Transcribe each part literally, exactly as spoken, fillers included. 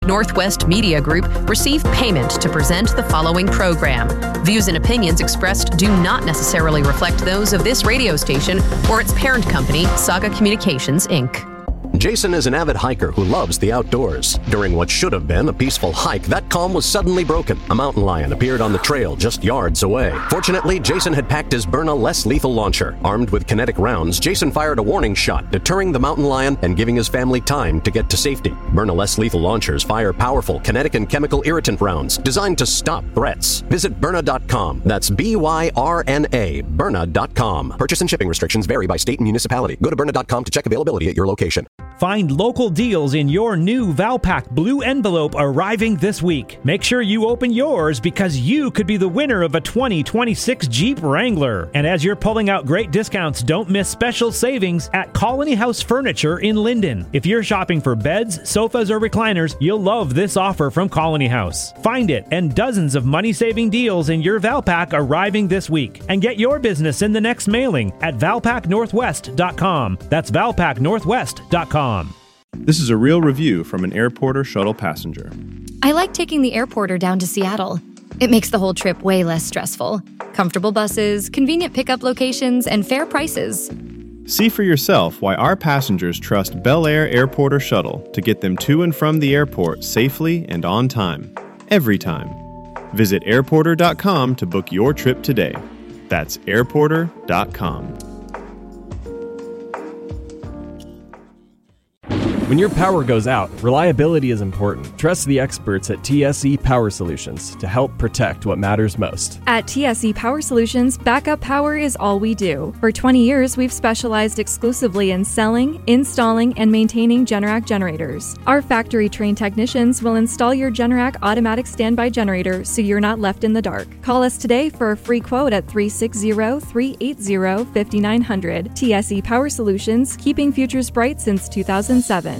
Northwest Media Group receive payment to present the following program. Views and opinions expressed do not necessarily reflect those of this radio station or its parent company, Saga Communications, Incorporated. Jason is an avid hiker who loves the outdoors. During what should have been a peaceful hike, that calm was suddenly broken. A mountain lion appeared on the trail just yards away. Fortunately, Jason had packed his Byrna less lethal launcher. Armed with kinetic rounds, Jason fired a warning shot, deterring the mountain lion and giving his family time to get to safety. Byrna less lethal launchers fire powerful kinetic and chemical irritant rounds designed to stop threats. Visit Byrna dot com. That's B Y R N A, Byrna dot com. Purchase and shipping restrictions vary by state and municipality. Go to Byrna dot com to check availability at your location. Find local deals in your new Valpak Blue Envelope arriving this week. Make sure you open yours because you could be the winner of a twenty twenty-six Jeep Wrangler. And as you're pulling out great discounts, don't miss special savings at Colony House Furniture in Linden. If you're shopping for beds, sofas, or recliners, you'll love this offer from Colony House. Find it and dozens of money-saving deals in your Valpak arriving this week. And get your business in the next mailing at valpak northwest dot com. That's valpak northwest dot com. This is a real review from an Airporter shuttle passenger. I like taking the Airporter down to Seattle. It makes the whole trip way less stressful. Comfortable buses, convenient pickup locations, and fair prices. See for yourself why our passengers trust Bel Air Airporter Shuttle to get them to and from the airport safely and on time. Every time. Visit airporter dot com to book your trip today. That's airporter dot com. When your power goes out, reliability is important. Trust the experts at T S E Power Solutions to help protect what matters most. At T S E Power Solutions, backup power is all we do. For twenty years, we've specialized exclusively in selling, installing, and maintaining Generac generators. Our factory-trained technicians will install your Generac automatic standby generator so you're not left in the dark. Call us today for a free quote at three six zero, three eight zero, five nine zero zero. T S E Power Solutions, keeping futures bright since two thousand seven.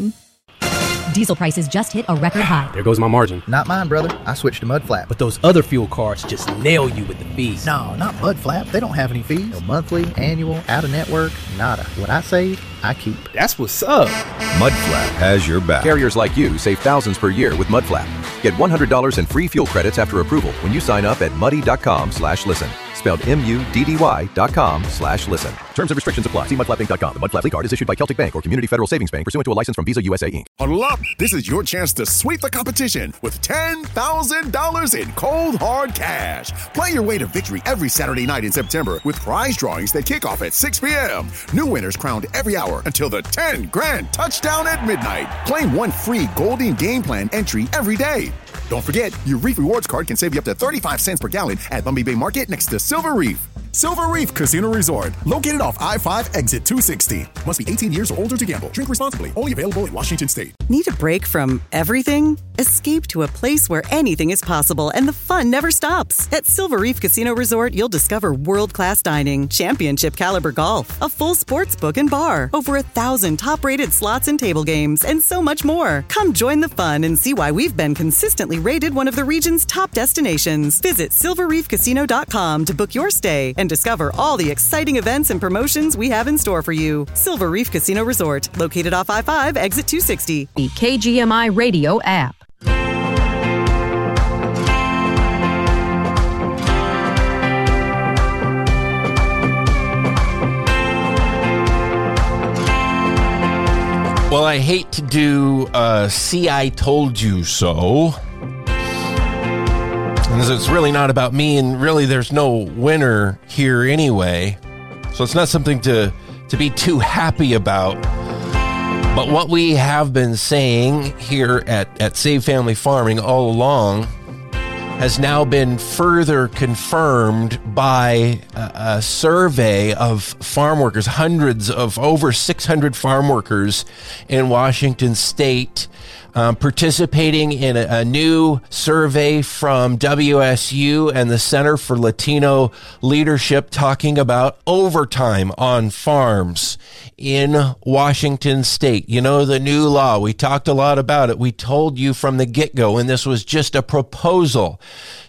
Diesel prices just hit a record high. There goes my margin. Not mine, brother. I switched to Mudflap. But those other fuel cards just nail you with the fees. No, not Mudflap. They don't have any fees. No monthly, annual, out-of-network, nada. What I save, I keep. That's what's up. Mudflap has your back. Carriers like you save thousands per year with Mudflap. Get one hundred dollars in free fuel credits after approval when you sign up at muddy dot com slash listen. Spelled M U D D Y dot com slash listen. Terms and restrictions apply. See mudflap inc dot com. The Mudflap Fleet Card is issued by Celtic Bank or Community Federal Savings Bank pursuant to a license from Visa U S A Incorporated. Huddle up! This is your chance to sweep the competition with ten thousand dollars in cold, hard cash. Play your way to victory every Saturday night in September with prize drawings that kick off at six p.m. New winners crowned every hour until the ten grand touchdown at midnight. Claim one free Golding Game Plan entry every day. Don't forget, your Reef Rewards card can save you up to thirty-five cents per gallon at Bumby Bay Market next to Silver Reef. Silver Reef Casino Resort, located off I five exit two sixty. Must be eighteen years or older to gamble. Drink responsibly. Only available in Washington State. Need a break from everything? Escape to a place where anything is possible and the fun never stops. At Silver Reef Casino Resort, you'll discover world-class dining, championship caliber golf, a full sports book and bar, over a thousand top-rated slots and table games, and so much more. Come join the fun and see why we've been consistently rated one of the region's top destinations. Visit silver reef casino dot com to book your stay and discover all the exciting events and promotions we have in store for you. Silver Reef Casino Resort, located off I five, exit two sixty. The K G M I radio app. Well, I hate to do uh, see I told you so. And it's really not about me, and really there's no winner here anyway. So it's not something to, to be too happy about. But what we have been saying here at, at Save Family Farming all along has now been further confirmed by a, a survey of farm workers, hundreds of over six hundred farm workers in Washington State, um, participating in a, a new survey from W S U and the Center for Latino Leadership, talking about overtime on farms in Washington State. You know, the new law, we talked a lot about it. We told you from the get-go, and this was just a proposal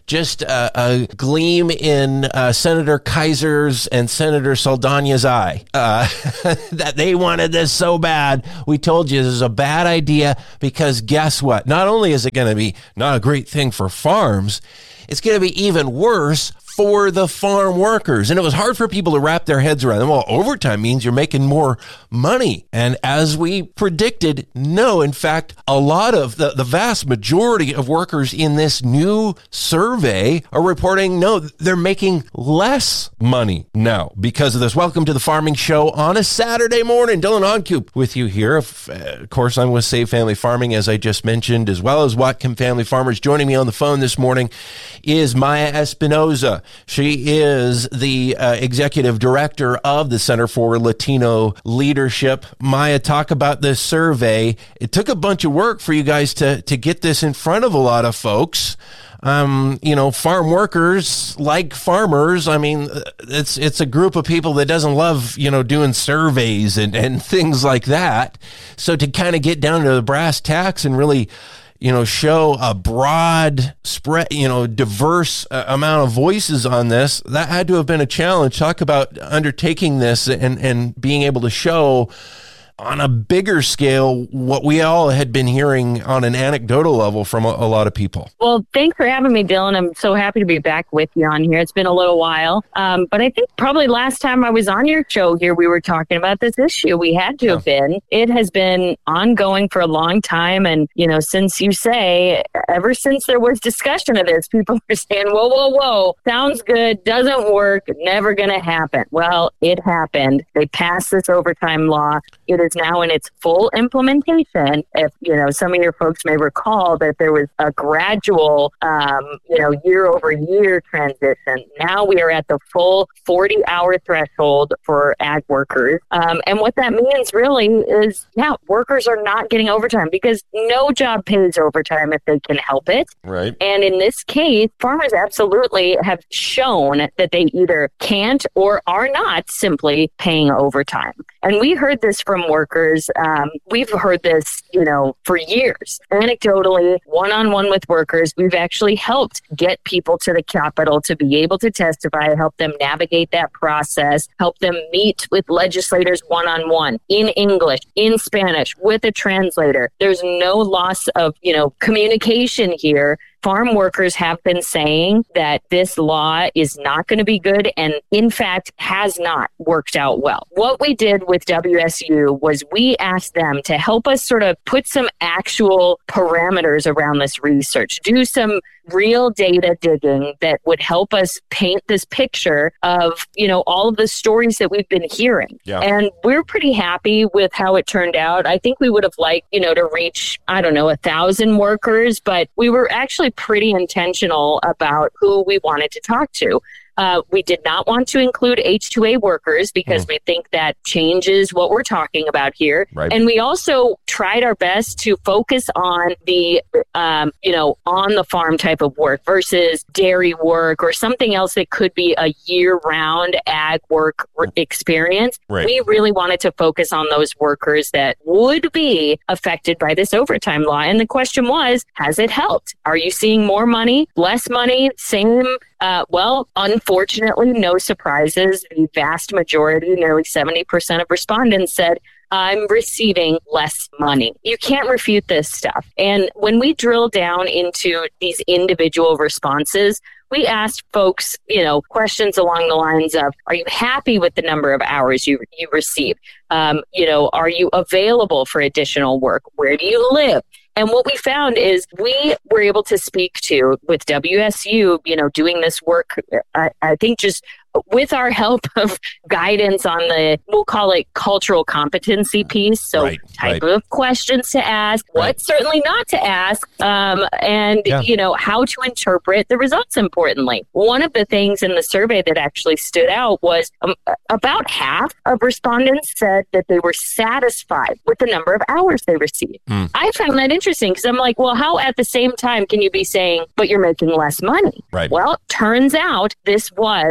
just uh, a gleam in uh, Senator Kaiser's and Senator Saldana's eye. Uh, that they wanted this so bad. We told you this is a bad idea because guess what? Not only is it going to be not a great thing for farms, it's going to be even worse for the farm workers. And it was hard for people to wrap their heads around. Well, overtime means you're making more money. And as we predicted, no, in fact, a lot of the, the vast majority of workers in this new survey are reporting, no, they're making less money now because of this. Welcome to the Farming Show on a Saturday morning. Dylan Oncoop with you here. Of, of course, I'm with Save Family Farming, as I just mentioned, as well as Whatcom Family Farmers. Joining me on the phone this morning is Maya Espinoza. She is the uh, executive director of the Center for Latino Leadership. Maya, talk about this survey. It took a bunch of work for you guys to, to get this in front of a lot of folks. Um, you know, farm workers, like farmers, I mean, it's it's a group of people that doesn't love, you know, doing surveys and, and things like that. So to kind of get down to the brass tacks and really, you know, show a broad spread, you know, diverse uh, amount of voices on this, that had to have been a challenge. Talk about undertaking this and, and being able to show on a bigger scale what we all had been hearing on an anecdotal level from a, a lot of people. Well, thanks for having me, Dylan. I'm so happy to be back with you on here. It's been a little while. Um, but I think probably last time I was on your show here, we were talking about this issue. We had to yeah. have been. It has been ongoing for a long time. And, you know, since you say, ever since there was discussion of this, people are saying, whoa, whoa, whoa, sounds good, doesn't work, never going to happen. Well, it happened. They passed this overtime law. It is now in its full implementation. If, you know, some of your folks may recall that there was a gradual, um, you know, year over year transition. Now we are at the full forty hour threshold for ag workers. Um, and what that means really is, yeah, workers are not getting overtime because no job pays overtime if they can help it. Right. And in this case, farmers absolutely have shown that they either can't or are not simply paying overtime. And we heard this from workers. Um, we've heard this, you know, for years. Anecdotally, one-on-one with workers, we've actually helped get people to the Capitol to be able to testify, help them navigate that process, help them meet with legislators one-on-one in English, in Spanish, with a translator. There's no loss of, you know, communication here. Farm workers have been saying that this law is not going to be good and, in fact, has not worked out well. What we did with W S U was we asked them to help us sort of put some actual parameters around this research, do some real data digging that would help us paint this picture of, you know, all of the stories that we've been hearing. Yeah. And we're pretty happy with how it turned out. I think we would have liked, you know, to reach, I don't know, a thousand workers, but we were actually pretty intentional about who we wanted to talk to. Uh, we did not want to include H two A workers because mm. we think that changes what we're talking about here. Right. And we also tried our best to focus on the, um, you know, on the farm type of work versus dairy work or something else that could be a year-round ag work experience. Right. We really wanted to focus on those workers that would be affected by this overtime law. And the question was, has it helped? Are you seeing more money, less money, same? Uh, well, unfortunately, no surprises. The vast majority, nearly seventy percent of respondents said, I'm receiving less money. You can't refute this stuff. And when we drill down into these individual responses, we asked folks, you know, questions along the lines of, are you happy with the number of hours you you receive? Um, you know, are you available for additional work? Where do you live? And what we found is we were able to speak to, with W S U, you know, doing this work, I, I think just with our help of guidance on the, we'll call it cultural competency piece. So right, type right. of questions to ask, Right. what certainly not to ask, um, and, Yeah. you know, how to interpret the results importantly. One of the things in the survey that actually stood out was um, about half of respondents said that they were satisfied with the number of hours they received. Mm. I found that interesting because I'm like, well, how at the same time can you be saying, but you're making less money? Right. Well, turns out this was, in fact,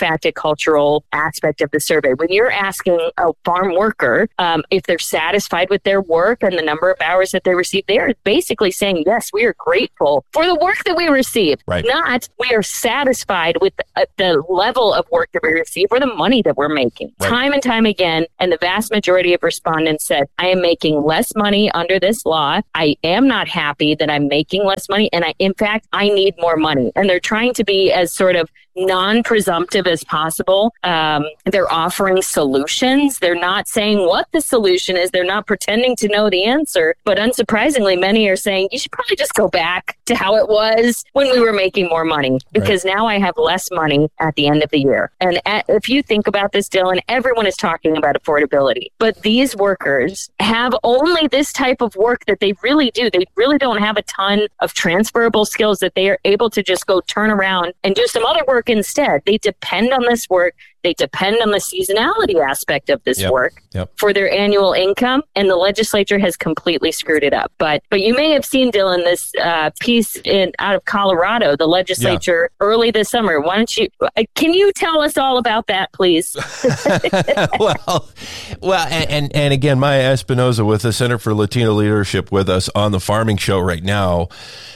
fact, a cultural aspect of the survey. When you're asking a farm worker um, if they're satisfied with their work and the number of hours that they receive, they are basically saying, yes, we are grateful for the work that we receive. Right. Not we are satisfied with the, the level of work that we receive or the money that we're making. Right. Time and time again, and the vast majority of respondents said, I am making less money under this law. I am not happy that I'm making less money. And I, in fact, I need more money. And they're trying to be as sort of non-presumptive as possible. Um, they're offering solutions. They're not saying what the solution is. They're not pretending to know the answer. But unsurprisingly, many are saying you should probably just go back to how it was when we were making more money, because right. now I have less money at the end of the year. And at, if you think about this, Dylan, everyone is talking about affordability. But these workers have only this type of work that they really do. They really don't have a ton of transferable skills that they are able to just go turn around and do some other work instead. They depend on this work. They depend on the seasonality aspect of this yep. work yep. for their annual income, and the legislature has completely screwed it up. But but you may have seen, Dylan, this uh, piece in out of Colorado, the legislature yeah. early this summer. Why don't you? Uh, can you tell us all about that, please? well, well, and, and and again, Maya Espinoza with the Center for Latino Leadership with us on the Farming Show right now.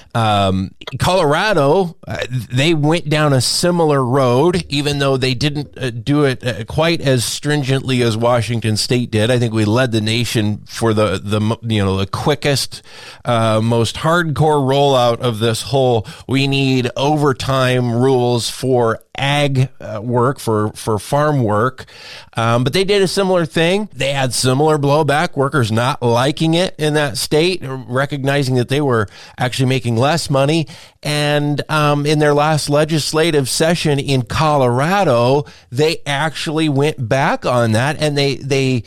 Um, Colorado, uh, they went down a similar road, even though they didn't uh, do it uh, quite as stringently as Washington State did. I think we led the nation for the, the you know, the quickest, uh, most hardcore rollout of this whole, we need overtime rules for ag uh, work, for, for farm work. Um, but they did a similar thing. They had similar blowback, workers not liking it in that state, recognizing that they were actually making less money. And um, in their last legislative session in Colorado, they actually went back on that, and they they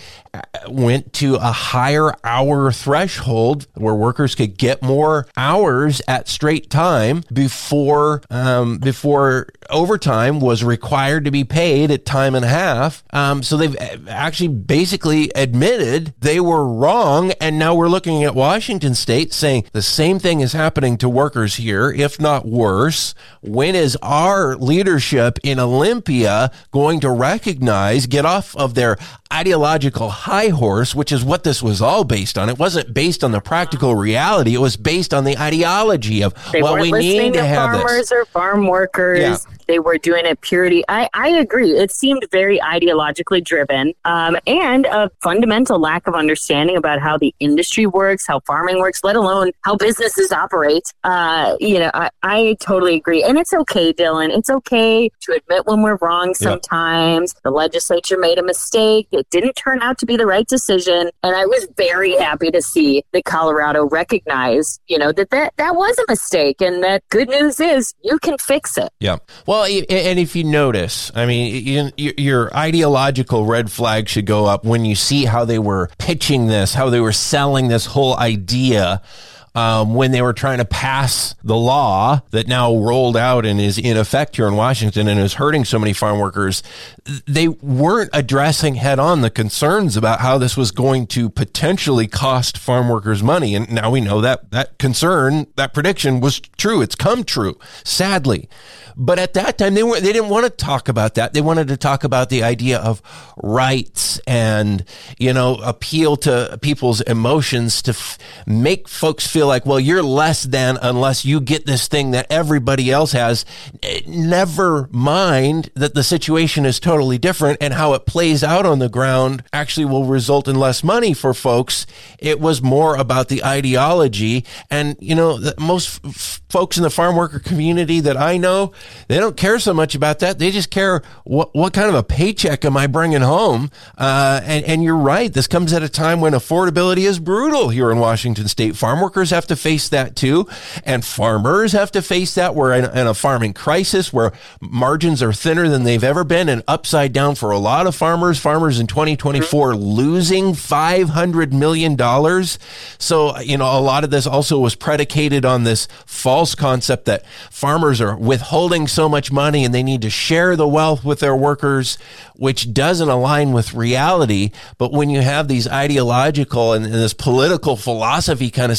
went to a higher hour threshold where workers could get more hours at straight time before um, before overtime was required to be paid at time and a half. Um, so they've actually basically admitted they were wrong, and now we're looking at Washington State saying the same thing is happening to workers here, if not worse. When is our leadership in Olympia going to recognize, get off of their ideological high horse, which is what this was all based on? It wasn't based on the practical reality. It was based on the ideology of, they well, we need to, to have farmers this. or farm workers. Yeah. They were doing it purity. I, I agree. It seemed very ideologically driven, um, and a fundamental lack of understanding about how the industry works, how farming works, let alone how businesses operate. Uh, you know, I, I totally agree. And it's okay, Dylan. It's okay to admit when we're wrong sometimes. Yep. The legislature made a mistake. It didn't turn out to be the right decision. And I was very happy to see that Colorado recognized, you know, that that, that was a mistake, and that good news is you can fix it. Yeah. Well, and if you notice, I mean, your ideological red flag should go up when you see how they were pitching this, how they were selling this whole idea. Um, when they were trying to pass the law that now rolled out and is in effect here in Washington and is hurting so many farm workers, they weren't addressing head on the concerns about how this was going to potentially cost farm workers money. And now we know that that concern, that prediction was true. It's come true, sadly. But at that time, they were they didn't want to talk about that. They wanted to talk about the idea of rights and, you know, appeal to people's emotions to f- make folks feel like, well, you're less than unless you get this thing that everybody else has. Never mind that the situation is totally different, and how it plays out on the ground actually will result in less money for folks. It was more about the ideology. And, you know, most f- folks in the farm worker community that I know, they don't care so much about that. They just care, what what kind of a paycheck am I bringing home? Uh, and, and you're right. This comes at a time when affordability is brutal here in Washington State. Farm workers have to face that too. And farmers have to face that. We're in, in a farming crisis where margins are thinner than they've ever been, and upside down for a lot of farmers. Farmers in twenty twenty-four losing five hundred million dollars. So, you know, a lot of this also was predicated on this false concept that farmers are withholding so much money and they need to share the wealth with their workers, which doesn't align with reality. But when you have these ideological and, and this political philosophy kind of stuff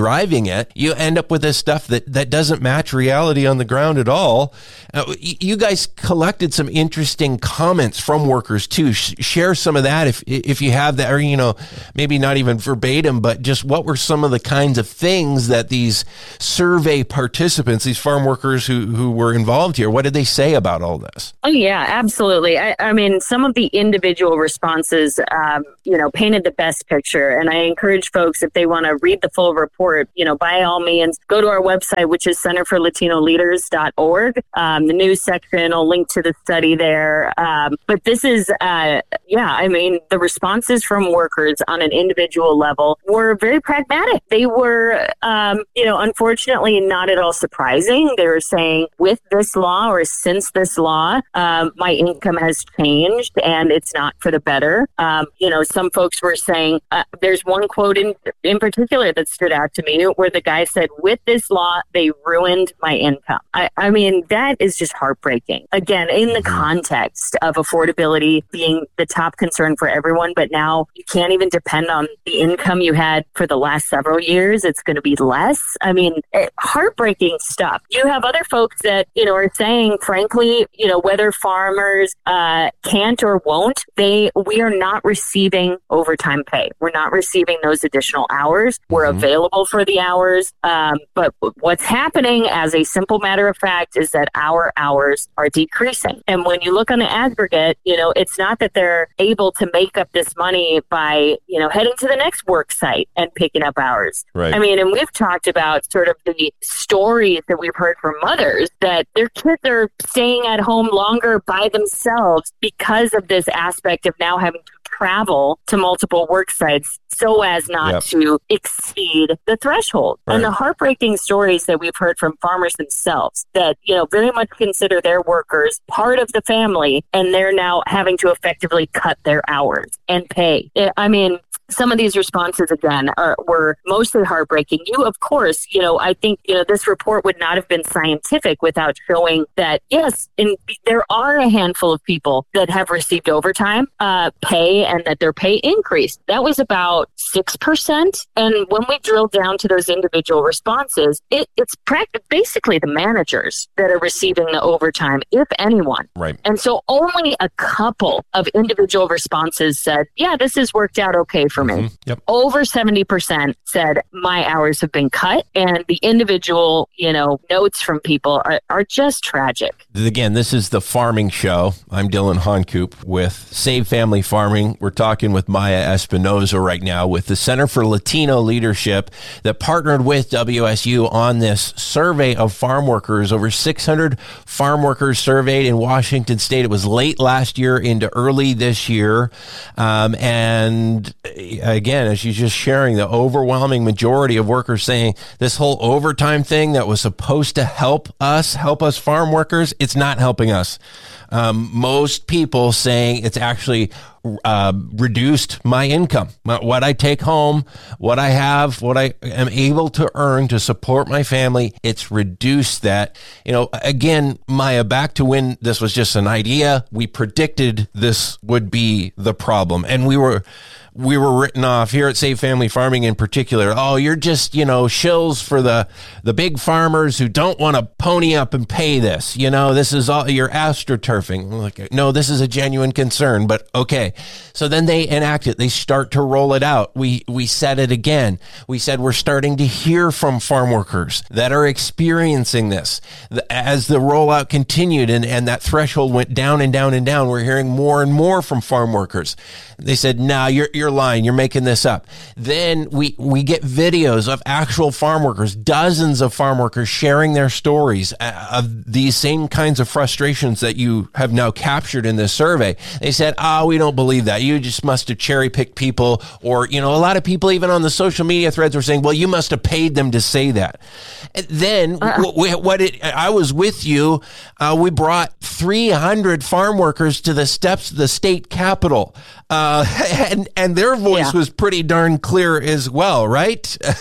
driving it, you end up with this stuff that, that doesn't match reality on the ground at all. Uh, you guys collected some interesting comments from workers too. Sh- share some of that if if you have that, or, you know, maybe not even verbatim, but just what were some of the kinds of things that these survey participants, these farm workers who, who were involved here, what did they say about all this? Oh, yeah, absolutely. I, I mean, some of the individual responses, um, you know, painted the best picture. And I encourage folks, if they want to read the full report, you know, by all means, go to our website, which is center for latino leaders dot org. Um, the news section, I'll link to the study there. Um, but this is, uh, yeah, I mean, the responses from workers on an individual level were very pragmatic. They were, um, you know, unfortunately not at all surprising. They were saying, with this law or since this law, um, my income has changed and it's not for the better. Um, you know, some folks were saying, uh, there's one quote in, in particular that stood out to me where the guy said, with this law, they ruined my income. I, I mean, that is just heartbreaking. Again, in the context of affordability being the top concern for everyone, but now you can't even depend on the income you had for the last several years. It's going to be less. I mean, it, heartbreaking stuff. You have other folks that, you know, are saying, frankly, you know, whether farmers uh, can't or won't, they we are not receiving overtime pay. We're not receiving those additional hours. We're mm-hmm. available for the hours. Um, but what's happening as a simple matter of fact is that our hours are decreasing. And when you look on the aggregate, you know, it's not that they're able to make up this money by, you know, heading to the next work site and picking up hours. Right. I mean, and we've talked about sort of the stories that we've heard from mothers that their kids are staying at home longer by themselves because of this aspect of now having to travel to multiple work sites so as not yep. to exceed the threshold. Right. And the heartbreaking stories that we've heard from farmers themselves that, you know, very much consider their workers part of the family, and they're now having to effectively cut their hours and pay. I mean, some of these responses, again, are, were mostly heartbreaking. You, of course, you know, I think, you know, this report would not have been scientific without showing that, yes, in, there are a handful of people that have received overtime uh, pay and that their pay increased. That was about six percent. And when we drill down to those individual responses, it, it's practically basically the managers that are receiving the overtime, if anyone. Right. And so only a couple of individual responses said, yeah, this has worked out okay for me. Mm-hmm. Yep. Over seventy percent said my hours have been cut, and the individual, you know, notes from people are, are just tragic. Again, this is the Farming Show. I'm Dylan Honcoop with Save Family Farming. We're talking with Maya Espinoza right now with the Center for Latino Leadership that partnered with W S U on this survey of farm workers. Over six hundred farm workers surveyed in Washington State. It was late last year into early this year. Um, and again, as she's just sharing, the overwhelming majority of workers saying this whole overtime thing that was supposed to help us, help us farm workers, it's not helping us. Um, most people saying it's actually uh, reduced my income, what I take home, what I have, what I am able to earn to support my family. It's reduced that. You know, again, Maya, back to when this was just an idea, we predicted this would be the problem. And we were... We were written off here at Save Family Farming in particular. Oh, you're just, you know, shills for the, the big farmers who don't want to pony up and pay this. You know, this is all, you're astroturfing. Like, no, this is a genuine concern, but okay. So then they enact it. They start to roll it out. We, we said it again. We said we're starting to hear from farm workers that are experiencing this. As the rollout continued and, and that threshold went down and down and down, we're hearing more and more from farm workers. They said, nah, you're, you're lying. You're making this up. Then we, we get videos of actual farm workers, dozens of farm workers sharing their stories of these same kinds of frustrations that you have now captured in this survey. They said, ah, oh, we don't believe that. You just must have cherry picked people, or, you know, a lot of people even on the social media threads were saying, well, you must have paid them to say that. And then uh, we, what it, I was with you. Uh, we brought three hundred farm workers to the steps of the state capitol. Uh, and, and their voice yeah. was pretty darn clear as well, right?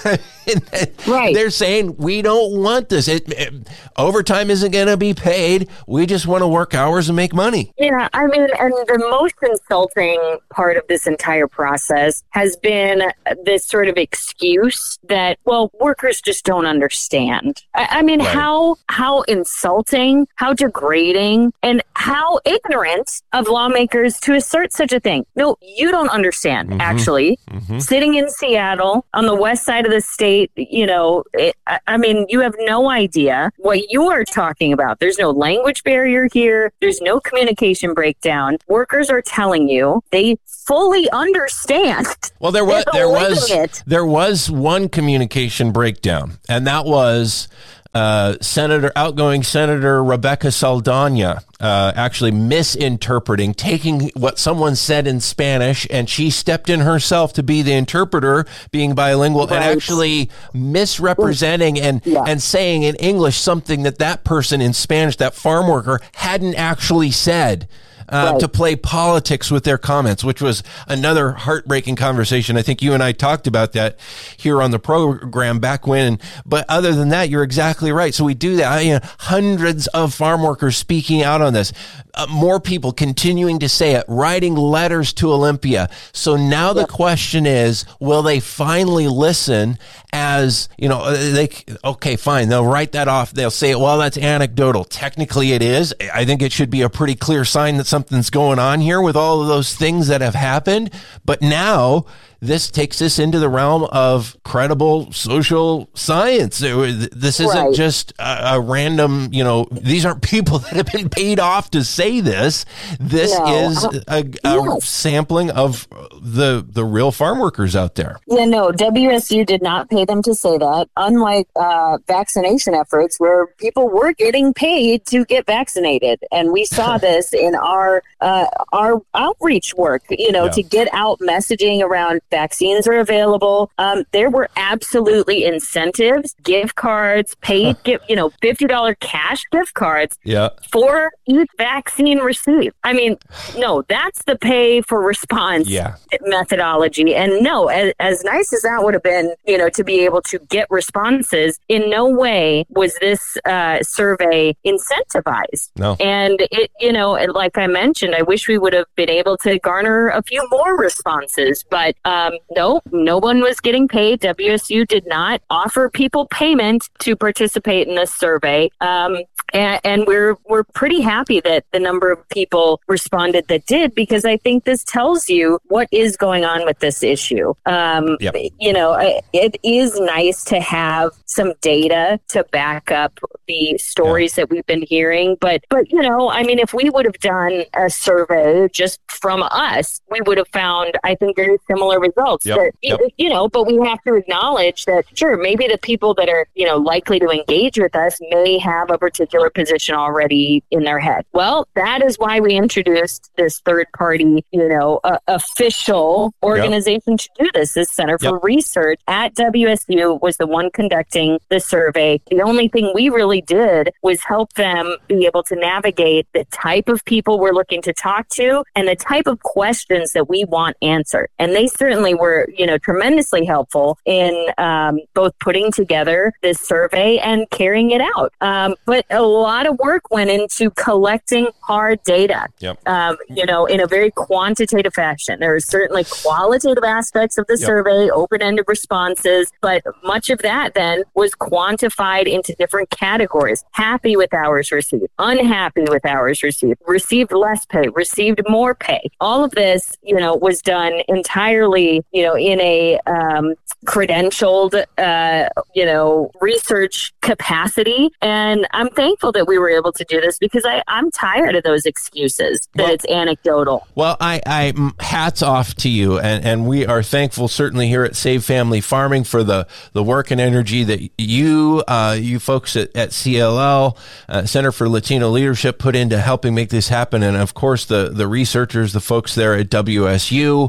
right. They're saying, we don't want this. It, it, overtime isn't going to be paid. We just want to work hours and make money. Yeah, I mean, and the most insulting part of this entire process has been this sort of excuse that, well, workers just don't understand. I, I mean, right. how how insulting, how degrading, and how ignorant of lawmakers to assert such a thing. No, you don't understand, mm-hmm. actually. Mm-hmm. Sitting in Seattle on the west side of the state, you know, it, I, I mean, you have no idea what you are talking about. There's no language barrier here. There's no communication breakdown. Workers are telling you they fully understand. Well, there was there was it. there was one communication breakdown, and that was uh, Senator outgoing Senator Rebecca Saldana uh, actually misinterpreting, taking what someone said in Spanish, and she stepped in herself to be the interpreter, being bilingual, right. and actually misrepresenting and yeah. and saying in English something that that person in Spanish, that farm worker, hadn't actually said. Uh, right. To play politics with their comments, which was another heartbreaking conversation. I think you and I talked about that here on the program back when. But other than that, you're exactly right. So we do that. I, you know, hundreds of farm workers speaking out on this. Uh, more people continuing to say it, writing letters to Olympia. So now the yep. question is, will they finally listen as, you know, they, okay, fine. They'll write that off. They'll say, well, that's anecdotal. Technically it is. I think it should be a pretty clear sign that something's going on here with all of those things that have happened. But now this takes us into the realm of credible social science. This isn't right. just a, a random, you know, these aren't people that have been paid off to say this. This no. is a, a yes. sampling of the the real farm workers out there. Yeah, no, W S U did not pay them to say that, unlike uh, vaccination efforts where people were getting paid to get vaccinated. And we saw this in our uh, our outreach work, you know, yeah. to get out messaging around vaccines are available. Um, there were absolutely incentives, gift cards, paid, gift, you know, fifty dollars cash gift cards yeah. for each vaccine received. I mean, no, that's the pay for response yeah. methodology. And no, as, as nice as that would have been, you know, to be able to get responses, in no way was this uh, survey incentivized. No. And it, you know, like I mentioned, I wish we would have been able to garner a few more responses, but um, no, no one was getting paid. W S U did not offer people payment to participate in this survey. Um, and, and we're we're pretty happy that the number of people responded that did, because I think this tells you what is going on with this issue. Um, yep. You know, it is nice to have some data to back up the stories yeah. that we've been hearing. But, but, you know, I mean, if we would have done a survey just from us, we would have found, I think, very similar results. Yep. That, yep. You know, but we have to acknowledge that, sure, maybe the people that are, you know, likely to engage with us may have a particular position already in their head. Well, that is why we introduced this third party, you know, uh, official organization yep. to do this. This Center for yep. Research at W S U was the one conducting the survey. The only thing we really did was help them be able to navigate the type of people we're looking to talk to and the type of questions that we want answered. And they certainly were, you know, tremendously helpful in um, both putting together this survey and carrying it out. Um, but a lot of work went into collecting hard data, yep. um, you know, in a very quantitative fashion. There are certainly qualitative aspects of the yep. survey, open-ended responses, but much of that then was quantified into different categories. Happy with hours received, unhappy with hours received, received less pay, received more pay. All of this, you know, was done entirely, you know, in a um, credentialed, uh, you know, research capacity. And I'm thankful that we were able to do this, because I, I'm tired of those excuses that well, it's anecdotal. Well, I, I hats off to you. And, and we are thankful, certainly here at Save Family Farming, for the, the work and energy that you, uh, you folks at, at C L L, uh, Center for Latino Leadership, put into helping make this happen. And of course, the, the researchers, the folks there at W S U,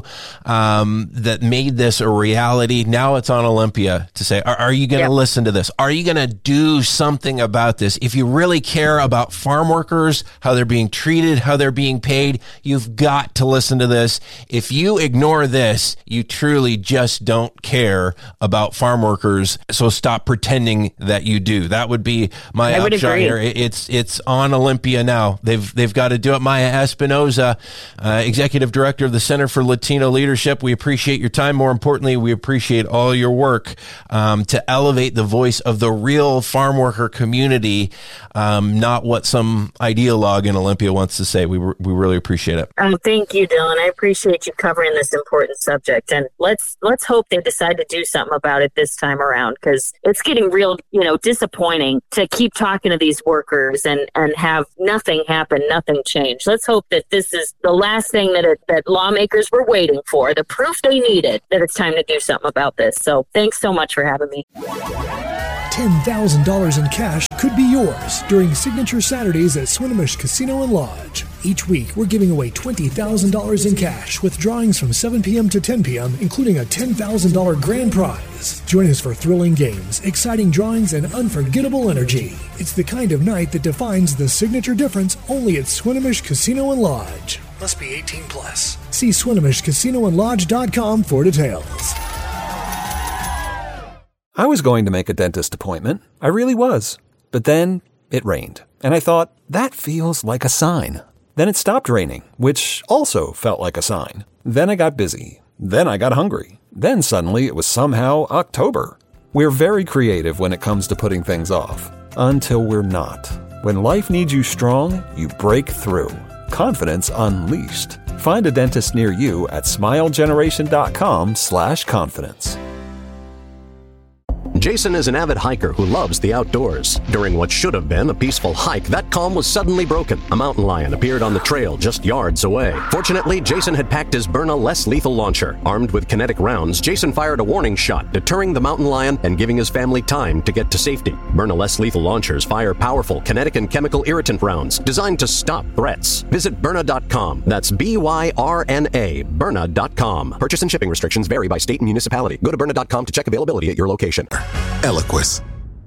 um, that made this a reality. Now it's on Olympia to say, are, are you going to yep. listen to this? Are you going to do something about this? If you really care about farm workers, how they're being treated, how they're being paid, you've got to listen to this. If you ignore this, you truly just don't care about farm workers. So stop pretending that you do. That would be my I would upshot agree. here. It's it's on Olympia now. They've they've got to do it. Maya Espinoza, uh, Executive Director of the Center for Latino Leadership. We appreciate your time. More importantly, we appreciate all your work um, to elevate the voice of the real farm worker community, um, not what some ideologue in Olympia wants to say. We re- we really appreciate it. Um, thank you, Dylan. I appreciate you covering this important subject, and let's let's hope they decide to do something about it this time around, because it's getting real, you know, disappointing to keep talking to these workers and and have nothing happen, nothing change. Let's hope that this is the last thing that it, that lawmakers were waiting for, the proof they needed that it's time to do something about this. So thanks so much for having me. ten thousand dollars in cash could be yours during Signature Saturdays at Swinomish Casino and Lodge. Each week, we're giving away twenty thousand dollars in cash with drawings from seven p.m. to ten p.m., including a ten thousand dollars grand prize. Join us for thrilling games, exciting drawings, and unforgettable energy. It's the kind of night that defines the signature difference only at Swinomish Casino and Lodge. Must be eighteen plus. See Swinomish Casino and Lodge dot com for details. I was going to make a dentist appointment. I really was. But then it rained. And I thought, that feels like a sign. Then it stopped raining, which also felt like a sign. Then I got busy. Then I got hungry. Then suddenly it was somehow October. We're very creative when it comes to putting things off. Until we're not. When life needs you strong, you break through. Confidence unleashed. Find a dentist near you at smilegeneration.com slash confidence. Jason is an avid hiker who loves the outdoors. During what should have been a peaceful hike, that calm was suddenly broken. A mountain lion appeared on the trail just yards away. Fortunately, Jason had packed his Byrna less lethal launcher. Armed with kinetic rounds, Jason fired a warning shot, deterring the mountain lion and giving his family time to get to safety. Byrna less lethal launchers fire powerful kinetic and chemical irritant rounds designed to stop threats. Visit Byrna dot com. That's B Y R N A, Byrna dot com. Purchase and shipping restrictions vary by state and municipality. Go to Byrna dot com to check availability at your location. Eloquist.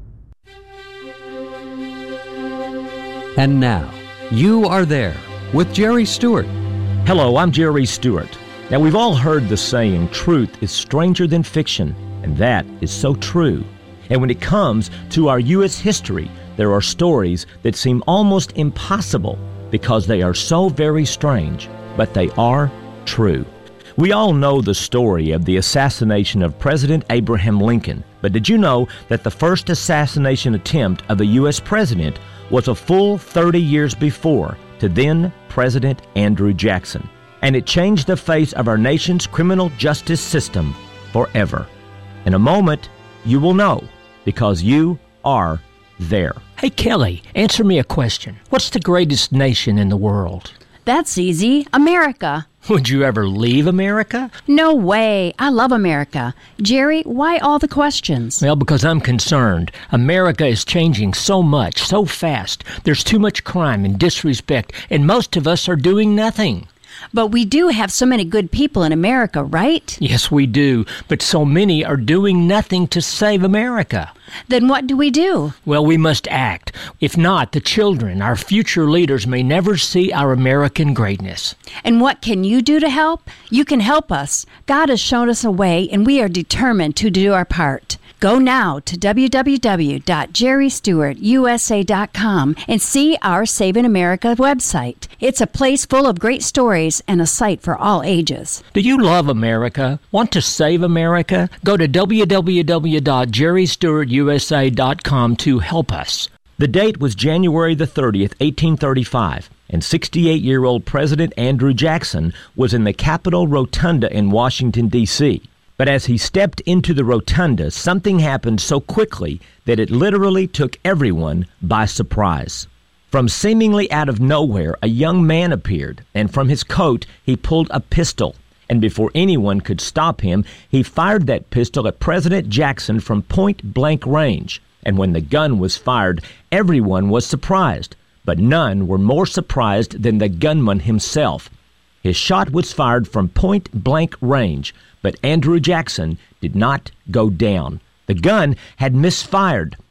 And now, You Are There with Jerry Stewart. Hello, I'm Jerry Stewart. Now, we've all heard the saying, truth is stranger than fiction, and that is so true. And when it comes to our U S history, there are stories that seem almost impossible because they are so very strange, but they are true. We all know the story of the assassination of President Abraham Lincoln, but did you know that the first assassination attempt of a U S president was a full thirty years before to then President Andrew Jackson? And it changed the face of our nation's criminal justice system forever. In a moment, you will know, because you are there. Hey, Kelly, answer me a question. What's the greatest nation in the world? That's easy. America. Would you ever leave America? No way. I love America. Jerry, why all the questions? Well, because I'm concerned. America is changing so much, so fast. There's too much crime and disrespect, and most of us are doing nothing. But we do have so many good people in America, right? Yes, we do. But so many are doing nothing to save America. Then what do we do? Well, we must act. If not, the children, our future leaders, may never see our American greatness. And what can you do to help? You can help us. God has shown us a way, and we are determined to do our part. Go now to w w w dot jerry stewart u s a dot com and see our Saving America website. It's a place full of great stories and a site for all ages. Do you love America? Want to save America? Go to w w w dot jerry stewart u s a dot com to help us. The date was January the thirtieth, eighteen thirty-five, and sixty-eight-year-old President Andrew Jackson was in the Capitol Rotunda in Washington, D C But as he stepped into the rotunda, something happened so quickly that it literally took everyone by surprise. From seemingly out of nowhere, a young man appeared, and from his coat, he pulled a pistol. And before anyone could stop him, he fired that pistol at President Jackson from point-blank range. And when the gun was fired, everyone was surprised. But none were more surprised than the gunman himself. His shot was fired from point-blank range, but Andrew Jackson did not go down. The gun had misfired,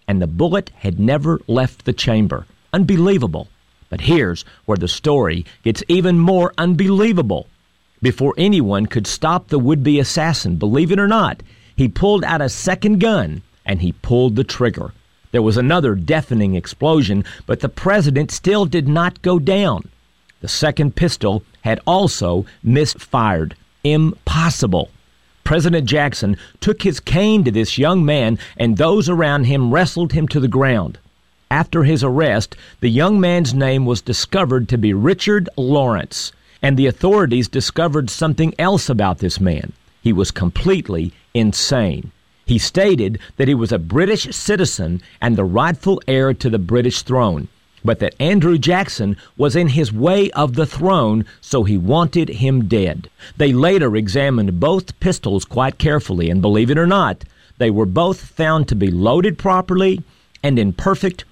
and the bullet had never left the chamber. Unbelievable. But here's where the story gets even more unbelievable. Before anyone could stop the would-be assassin, believe it or not, he pulled out a second gun and he pulled the trigger. There was another deafening explosion, but the president still did not go down. The second pistol had also misfired. Impossible. President Jackson took his cane to this young man, and those around him wrestled him to the ground. After his arrest, the young man's name was discovered to be Richard Lawrence, and the authorities discovered something else about this man. He was completely insane. He stated that he was a British citizen and the rightful heir to the British throne, but that Andrew Jackson was in his way of the throne, so he wanted him dead. They later examined both pistols quite carefully, and believe it or not, they were both found to be loaded properly and in perfect